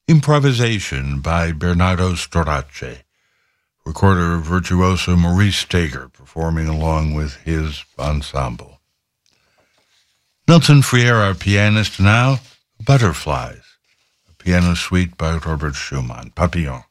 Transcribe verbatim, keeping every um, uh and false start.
Improvisation by Bernardo Storace. Recorder virtuoso Maurice Steger performing along with his ensemble. Nelson Freire, our pianist now, Butterflies, a piano suite by Robert Schumann, Papillon.